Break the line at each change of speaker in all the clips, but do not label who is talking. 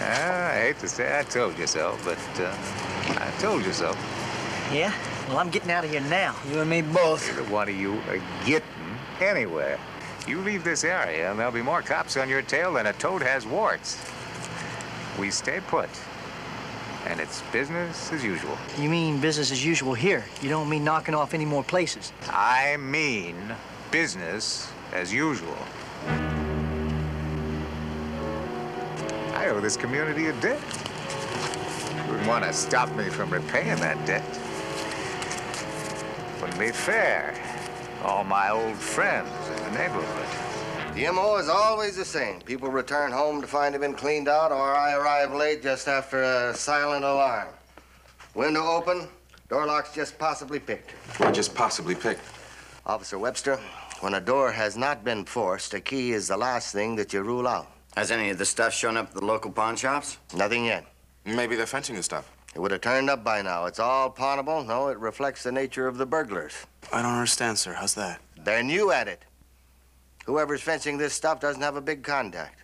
I hate to say I told you so, but I told you so.
Yeah? Well, I'm getting out of here now. You and me both.
Neither one of you are getting anywhere. You leave this area, and there'll be more cops on your tail than a toad has warts. We stay put, and it's business as usual.
You mean business as usual here? You don't mean knocking off any more places?
I mean business as usual. I owe this community a debt. You wouldn't want to stop me from repaying that debt. Wouldn't be fair. All my old friends in the neighborhood.
The MO is always the same. People return home to find it been cleaned out, or I arrive late just after a silent alarm. Window open, door lock's just possibly picked.
Why just possibly picked?
Officer Webster, when a door has not been forced, a key is the last thing that you rule out.
Has any of the stuff shown up at the local pawn shops?
Nothing yet.
Maybe they're fencing the stuff.
It would have turned up by now. It's all pawnable. No, it reflects the nature of the burglars.
I don't understand, sir. How's that?
They're new at it. Whoever's fencing this stuff doesn't have a big contact.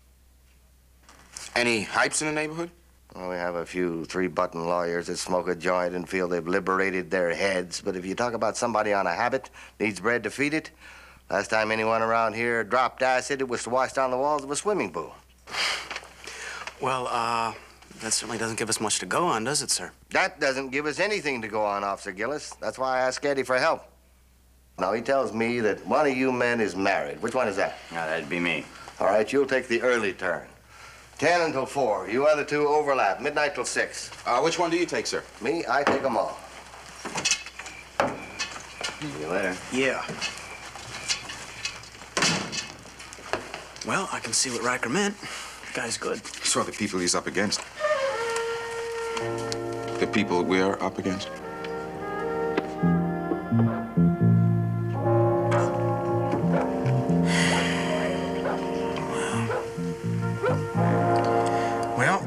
Any hypes in the neighborhood?
Well, we have a few three-button lawyers that smoke a joint and feel they've liberated their heads. But if you talk about somebody on a habit, needs bread to feed it, last time anyone around here dropped acid, it was to wash down the walls of a swimming pool.
Well, that certainly doesn't give us much to go on, does it, sir?
That doesn't give us anything to go on, Officer Gillis. That's why I asked Eddie for help. Now, he tells me that one of you men is married. Which one is that?
No, that'd be me.
All right, you'll take the early turn. 10 until 4. You other two overlap. Midnight till 6.
Which one do you take, sir?
Me, I take them all.
See you later.
Yeah. Well, I can see what Riker meant. The guy's good.
So the people he's up against. The people we are up against.
Well,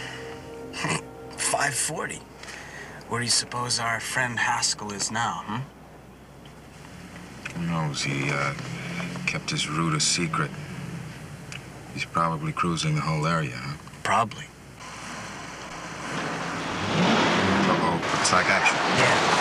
5:40. Where do you suppose our friend Haskell is now, huh?
Who knows? He kept his route a secret. He's probably cruising the whole area, huh?
Probably.
Uh-oh, looks like action.
Yeah.